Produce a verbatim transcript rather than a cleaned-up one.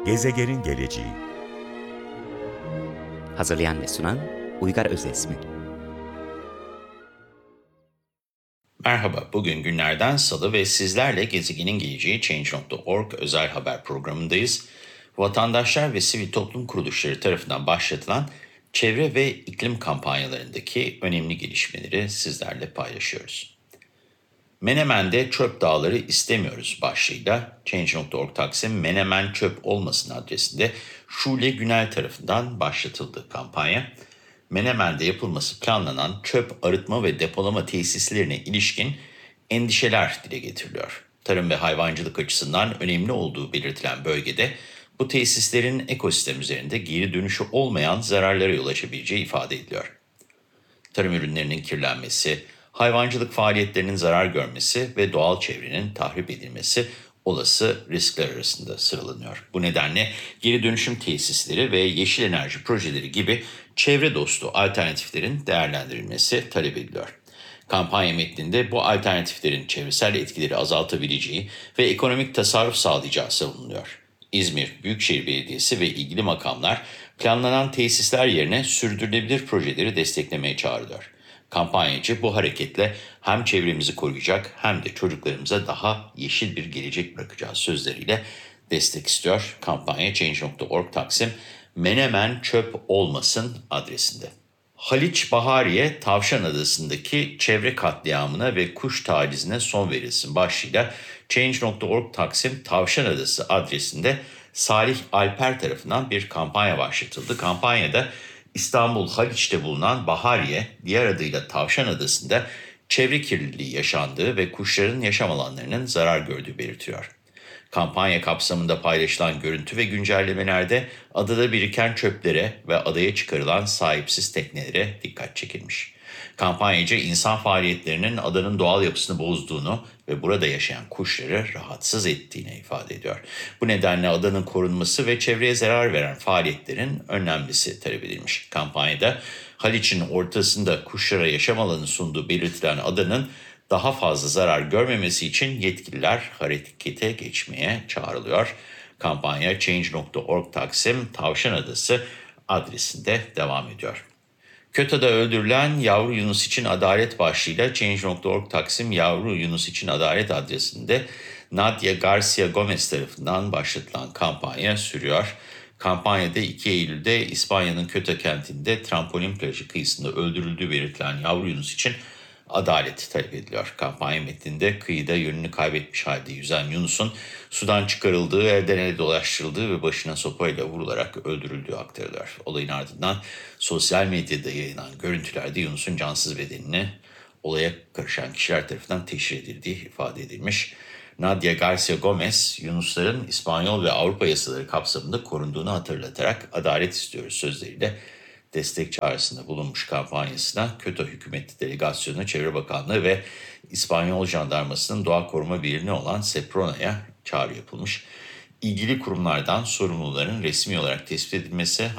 Gezegenin geleceği. Hazırlayan ve sunan Uygar Özesmi. Merhaba, bugün günlerden salı ve sizlerle Gezegenin Geleceği Change nokta org özel haber programındayız. Vatandaşlar ve sivil toplum kuruluşları tarafından başlatılan çevre ve iklim kampanyalarındaki önemli gelişmeleri sizlerle paylaşıyoruz. Menemen'de çöp dağları istemiyoruz başlığıyla Change nokta org Taksim Menemen çöp olmasın adresinde Şule Günel tarafından başlatıldı kampanya. Menemen'de yapılması planlanan çöp arıtma ve depolama tesislerine ilişkin endişeler dile getiriliyor. Tarım ve hayvancılık açısından önemli olduğu belirtilen bölgede bu tesislerin ekosistem üzerinde geri dönüşü olmayan zararlara yol açabileceği ifade ediliyor. Tarım ürünlerinin kirlenmesi, hayvancılık faaliyetlerinin zarar görmesi ve doğal çevrenin tahrip edilmesi olası riskler arasında sıralanıyor. Bu nedenle geri dönüşüm tesisleri ve yeşil enerji projeleri gibi çevre dostu alternatiflerin değerlendirilmesi talep ediliyor. Kampanya metninde bu alternatiflerin çevresel etkileri azaltabileceği ve ekonomik tasarruf sağlayacağı savunuluyor. İzmir Büyükşehir Belediyesi ve ilgili makamlar planlanan tesisler yerine sürdürülebilir projeleri desteklemeye çağrılıyor. Kampanyacı bu hareketle hem çevremizi koruyacak hem de çocuklarımıza daha yeşil bir gelecek bırakacağız sözleriyle destek istiyor. Kampanya Change nokta org Taksim Menemen çöp olmasın adresinde. Haliç Bahariye Tavşan Adası'ndaki çevre katliamına ve kuş tacizine son verilsin başlığıyla Change nokta org Taksim Tavşan Adası adresinde Salih Alper tarafından bir kampanya başlatıldı. Kampanyada İstanbul Haliç'te bulunan Bahariye, diğer adıyla Tavşan Adası'nda çevre kirliliği yaşandığı ve kuşların yaşam alanlarının zarar gördüğü belirtiyor. Kampanya kapsamında paylaşılan görüntü ve güncellemelerde adada biriken çöplere ve adaya çıkarılan sahipsiz teknelere dikkat çekilmiş. Kampanyacı insan faaliyetlerinin adanın doğal yapısını bozduğunu ve burada yaşayan kuşları rahatsız ettiğini ifade ediyor. Bu nedenle adanın korunması ve çevreye zarar veren faaliyetlerin önlenmesi talep edilmiş. Kampanyada Haliç'in ortasında kuşlara yaşam alanı sunduğu belirtilen adanın daha fazla zarar görmemesi için yetkililer harekete geçmeye çağrılıyor. Kampanya Change nokta org Taksim Tavşan Adası adresinde devam ediyor. Köta'da öldürülen yavru Yunus için adalet başlığıyla Change nokta org Taksim Yavru Yunus için adalet adresinde Nadia Garcia Gomez tarafından başlatılan kampanya sürüyor. Kampanyada iki Eylül'de İspanya'nın Köta kentinde trampolin plajı kıyısında öldürüldüğü belirtilen yavru Yunus için adalet talep ediliyor. Kampanya metninde kıyıda yönünü kaybetmiş halde yüzen Yunus'un sudan çıkarıldığı, elden ele dolaştırıldığı ve başına sopayla vurularak öldürüldüğü aktarılıyor. Olayın ardından sosyal medyada yayılan görüntülerde Yunus'un cansız bedenini olaya karışan kişiler tarafından teşhir edildiği ifade edilmiş. Nadia Garcia Gomez, Yunusların İspanyol ve Avrupa yasaları kapsamında korunduğunu hatırlatarak adalet istiyoruz sözleriyle destek çağrısında bulunmuş kampanyasına Kötü Hükümeti Delegasyonu, Çevre Bakanlığı ve İspanyol Jandarması'nın doğa koruma birliği olan Seprona'ya çağrı yapılmış. İlgili kurumlardan sorumluların resmi olarak tespit edilmesi